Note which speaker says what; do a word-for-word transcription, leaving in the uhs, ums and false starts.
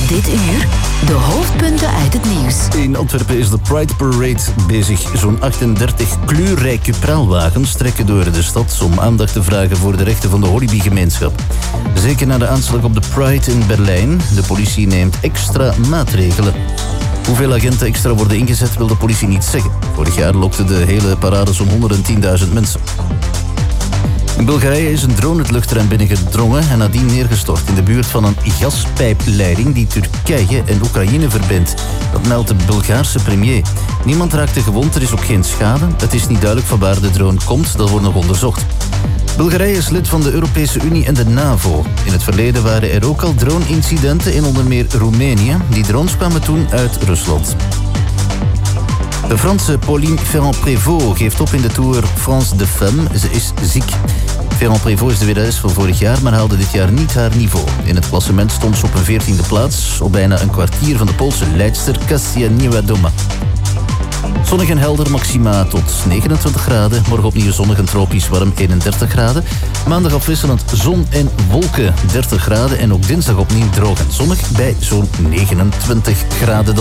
Speaker 1: Dit uur de hoofdpunten uit het nieuws.
Speaker 2: In Antwerpen is de Pride Parade bezig. Zo'n achtendertig kleurrijke praalwagens trekken door de stad om aandacht te vragen voor de rechten van de Walibi-gemeenschap. Zeker na de aanslag op de Pride in Berlijn. De politie neemt extra maatregelen. Hoeveel agenten extra worden ingezet wil de politie niet zeggen. Vorig jaar lokte de hele parade zo'n honderdtienduizend mensen. In Bulgarije is een drone het luchtruim binnengedrongen en nadien neergestort in de buurt van een gaspijpleiding die Turkije en Oekraïne verbindt. Dat meldt de Bulgaarse premier. Niemand raakte gewond, er is ook geen schade. Het is niet duidelijk van waar de drone komt, dat wordt nog onderzocht. Bulgarije is lid van de Europese Unie en de NAVO. In het verleden waren er ook al drone-incidenten in onder meer Roemenië. Die drones kwamen toen uit Rusland. De Franse Pauline Ferrand-Prévot geeft op in de Tour France de Femmes. Ze is ziek. Ferrand-Prévot is de winnares van vorig jaar, maar haalde dit jaar niet haar niveau. In het klassement stond ze op een veertiende plaats, op bijna een kwartier van de Poolse leidster Kasia Niewiadoma. Zonnig en helder, maxima tot negenentwintig graden. Morgen opnieuw zonnig en tropisch warm, eenendertig graden. Maandag afwisselend zon en wolken, dertig graden. En ook dinsdag opnieuw droog en zonnig bij zo'n negenentwintig graden.